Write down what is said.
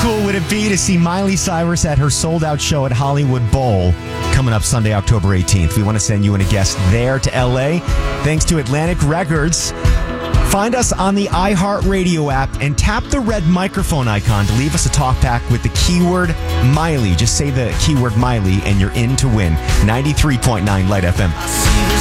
cool would it be to see Miley Cyrus at her sold-out show at Hollywood Bowl coming up Sunday, October 18th? We want to send you and a guest there to L.A. thanks to Atlantic Records. Find us on the iHeartRadio app and tap the red microphone icon to leave us a talk pack with the keyword Miley. Just say the keyword Miley and you're in to win. 93.9 Light FM.